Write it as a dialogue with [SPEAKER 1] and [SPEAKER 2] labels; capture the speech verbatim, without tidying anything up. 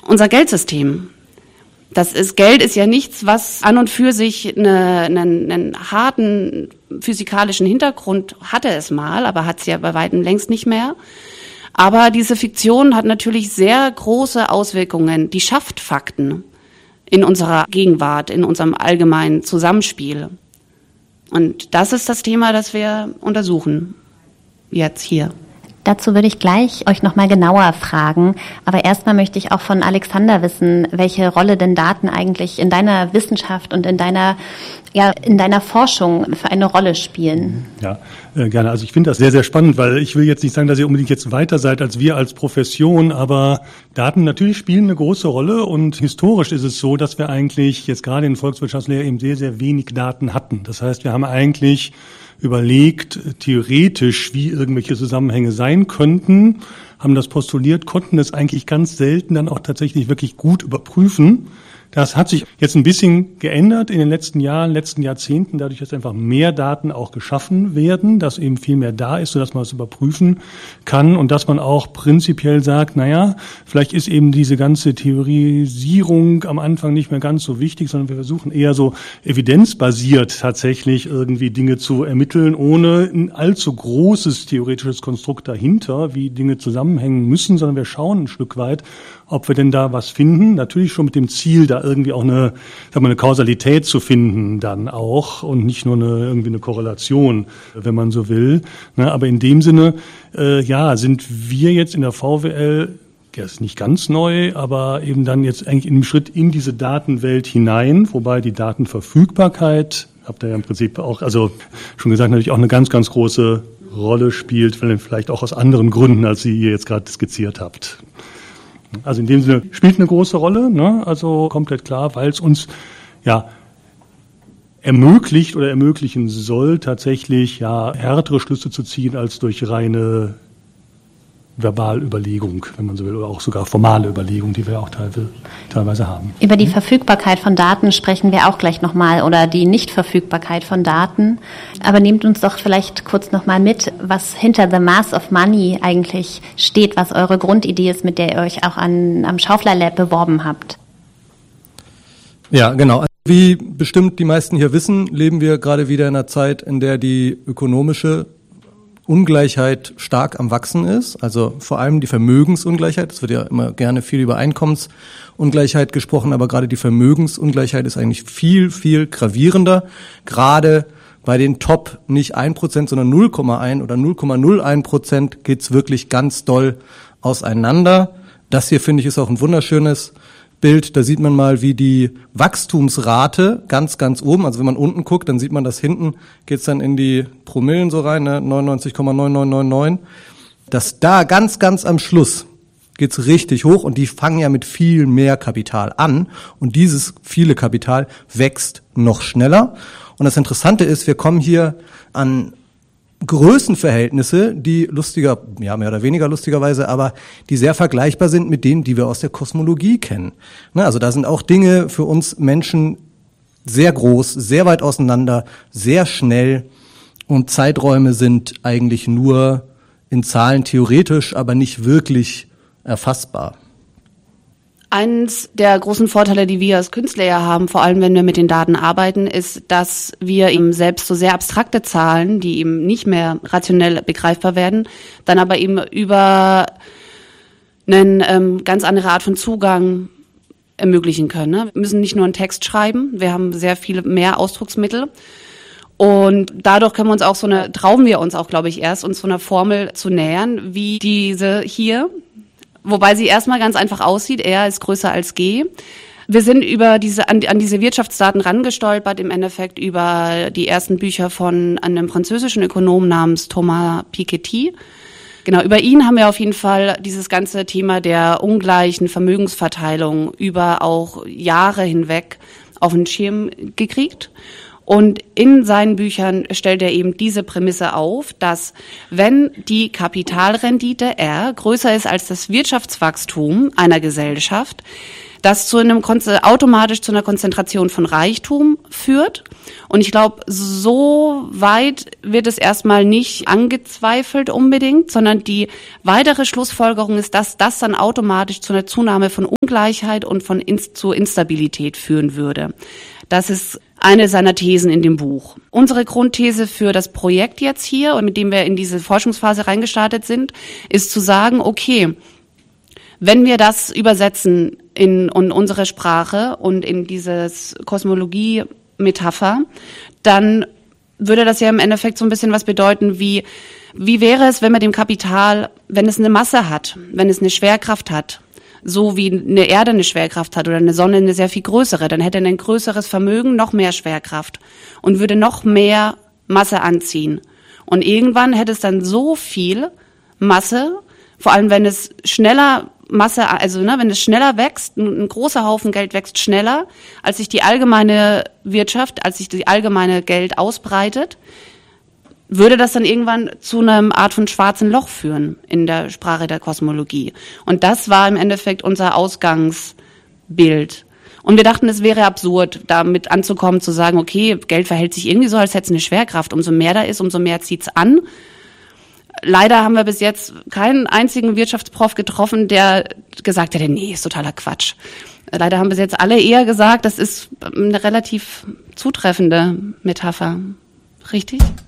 [SPEAKER 1] unser Geldsystem. Das ist, Geld ist ja nichts, was an und für sich eine, einen, einen harten physikalischen Hintergrund hatte es mal, aber hat es ja bei weitem längst nicht mehr. Aber diese Fiktion hat natürlich sehr große Auswirkungen. Die schafft Fakten in unserer Gegenwart, in unserem allgemeinen Zusammenspiel. Und das ist das Thema, das wir untersuchen jetzt hier.
[SPEAKER 2] Dazu würde ich gleich euch nochmal genauer fragen. Aber erstmal möchte ich auch von Alexander wissen, welche Rolle denn Daten eigentlich in deiner Wissenschaft und in deiner, ja, in deiner Forschung für eine Rolle spielen.
[SPEAKER 3] Ja, äh, gerne. Also ich finde das sehr, sehr spannend, weil ich will jetzt nicht sagen, dass ihr unbedingt jetzt weiter seid als wir als Profession, aber Daten natürlich spielen eine große Rolle und historisch ist es so, dass wir eigentlich jetzt gerade in Volkswirtschaftslehre eben sehr, sehr wenig Daten hatten. Das heißt, wir haben eigentlich überlegt, theoretisch, wie irgendwelche Zusammenhänge sein könnten, haben das postuliert, konnten das eigentlich ganz selten dann auch tatsächlich wirklich gut überprüfen. Das hat sich jetzt ein bisschen geändert in den letzten Jahren, letzten Jahrzehnten, dadurch, dass einfach mehr Daten auch geschaffen werden, dass eben viel mehr da ist, sodass man das überprüfen kann und dass man auch prinzipiell sagt, naja, vielleicht ist eben diese ganze Theorisierung am Anfang nicht mehr ganz so wichtig, sondern wir versuchen eher so evidenzbasiert tatsächlich irgendwie Dinge zu ermitteln, ohne ein allzu großes theoretisches Konstrukt dahinter, wie Dinge zusammenhängen müssen, sondern wir schauen ein Stück weit, ob wir denn da was finden. Natürlich schon mit dem Ziel, da irgendwie auch eine, sagen wir, eine Kausalität zu finden dann auch und nicht nur eine, irgendwie eine Korrelation, wenn man so will. Ne, aber in dem Sinne, äh, ja, sind wir jetzt in der V W L, ja, ist nicht ganz neu, aber eben dann jetzt eigentlich in einem Schritt in diese Datenwelt hinein, wobei die Datenverfügbarkeit, habt ihr ja im Prinzip auch, also schon gesagt, natürlich auch eine ganz, ganz große Rolle spielt, vielleicht auch aus anderen Gründen, als Sie ihr jetzt gerade skizziert habt. Also in dem Sinne spielt eine große Rolle, ne? Also komplett klar, weil es uns ja ermöglicht oder ermöglichen soll, tatsächlich ja härtere Schlüsse zu ziehen als durch reine Verbalüberlegung, wenn man so will, oder auch sogar formale Überlegung, die wir auch teilweise haben.
[SPEAKER 2] Über die Verfügbarkeit von Daten sprechen wir auch gleich nochmal oder die Nichtverfügbarkeit von Daten. Aber nehmt uns doch vielleicht kurz nochmal mit, was hinter The Mass of Money eigentlich steht, was eure Grundidee ist, mit der ihr euch auch an, am Schaufler Lab beworben habt.
[SPEAKER 4] Ja, genau. Wie bestimmt die meisten hier wissen, leben wir gerade wieder in einer Zeit, in der die ökonomische Ungleichheit stark am Wachsen ist, also vor allem die Vermögensungleichheit. Es wird ja immer gerne viel über Einkommensungleichheit gesprochen, aber gerade die Vermögensungleichheit ist eigentlich viel, viel gravierender. Gerade bei den Top nicht ein Prozent, sondern null Komma eins oder null Komma null eins Prozent geht's wirklich ganz doll auseinander. Das hier, finde ich, ist auch ein wunderschönes Bild, da sieht man mal, wie die Wachstumsrate ganz, ganz oben, also wenn man unten guckt, dann sieht man, dass hinten geht's dann in die Promillen so rein, ne? neunundneunzig Komma neun neun neun neun, dass da ganz, ganz am Schluss geht's richtig hoch und die fangen ja mit viel mehr Kapital an und dieses viele Kapital wächst noch schneller. Und das Interessante ist, wir kommen hier an Größenverhältnisse, die lustiger, ja mehr oder weniger lustigerweise, aber die sehr vergleichbar sind mit denen, die wir aus der Kosmologie kennen. Ne, also da sind auch Dinge für uns Menschen sehr groß, sehr weit auseinander, sehr schnell und Zeiträume sind eigentlich nur in Zahlen theoretisch, aber nicht wirklich erfassbar.
[SPEAKER 1] Eins der großen Vorteile, die wir als Künstler ja haben, vor allem wenn wir mit den Daten arbeiten, ist, dass wir eben selbst so sehr abstrakte Zahlen, die eben nicht mehr rationell begreifbar werden, dann aber eben über eine ähm, ganz andere Art von Zugang ermöglichen können. Ne? Wir müssen nicht nur einen Text schreiben, wir haben sehr viele mehr Ausdrucksmittel. Und dadurch können wir uns auch so eine, trauen wir uns auch, glaube ich, erst, uns so einer Formel zu nähern, wie diese hier. Wobei sie erstmal ganz einfach aussieht, R ist größer als G. Wir sind über diese an, an diese Wirtschaftsdaten rangestolpert, im Endeffekt über die ersten Bücher von einem französischen Ökonomen namens Thomas Piketty. Genau, über ihn haben wir auf jeden Fall dieses ganze Thema der ungleichen Vermögensverteilung über auch Jahre hinweg auf den Schirm gekriegt. Und in seinen Büchern stellt er eben diese Prämisse auf, dass wenn die Kapitalrendite R größer ist als das Wirtschaftswachstum einer Gesellschaft, das zu einem automatisch zu einer Konzentration von Reichtum führt. Und ich glaube, so weit wird es erstmal nicht angezweifelt unbedingt, sondern die weitere Schlussfolgerung ist, dass das dann automatisch zu einer Zunahme von Ungleichheit und von Inst- zu Instabilität führen würde. Das ist eine seiner Thesen in dem Buch. Unsere Grundthese für das Projekt jetzt hier, und mit dem wir in diese Forschungsphase reingestartet sind, ist zu sagen, okay, wenn wir das übersetzen in, in unsere Sprache und in dieses Kosmologie-Metapher, dann würde das ja im Endeffekt so ein bisschen was bedeuten wie, wie wäre es, wenn man dem Kapital, wenn es eine Masse hat, wenn es eine Schwerkraft hat, so wie eine Erde eine Schwerkraft hat oder eine Sonne eine sehr viel größere, dann hätte er ein größeres Vermögen, noch mehr Schwerkraft und würde noch mehr Masse anziehen. Und irgendwann hätte es dann so viel Masse, vor allem wenn es schneller Masse, also ne, wenn es schneller wächst, ein, ein großer Haufen Geld wächst schneller, als sich die allgemeine Wirtschaft, als sich die allgemeine Geld ausbreitet, würde das dann irgendwann zu einer Art von schwarzen Loch führen in der Sprache der Kosmologie. Und das war im Endeffekt unser Ausgangsbild. Und wir dachten, es wäre absurd, damit anzukommen, zu sagen, okay, Geld verhält sich irgendwie so, als hätte es eine Schwerkraft. Umso mehr da ist, umso mehr zieht's an. Leider haben wir bis jetzt keinen einzigen Wirtschaftsprof getroffen, der gesagt hätte, nee, ist totaler Quatsch. Leider haben bis jetzt alle eher gesagt, das ist eine relativ zutreffende Metapher. Richtig?